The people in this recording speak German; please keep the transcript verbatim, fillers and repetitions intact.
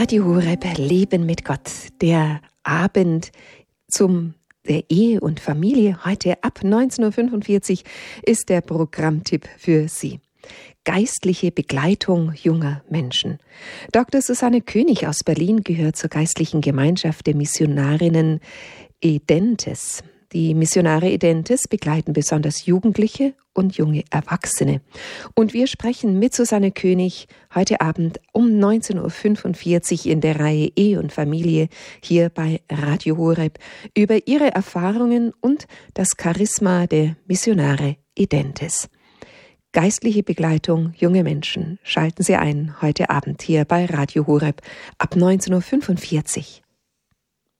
Radio Horeb, Leben mit Gott. Der Abend zum der Ehe und Familie heute ab neunzehn Uhr fünfundvierzig ist der Programmtipp für Sie. Geistliche Begleitung junger Menschen. Doktor Susanne König aus Berlin gehört zur geistlichen Gemeinschaft der Missionarinnen Edentes. Die Missionare Edentes begleiten besonders Jugendliche und junge Erwachsene. Und wir sprechen mit Susanne König heute Abend um neunzehn Uhr fünfundvierzig in der Reihe Ehe und Familie hier bei Radio Horeb über ihre Erfahrungen und das Charisma der Missionare Edentes. Geistliche Begleitung junge Menschen. Schalten Sie ein heute Abend hier bei Radio Horeb ab neunzehn Uhr fünfundvierzig.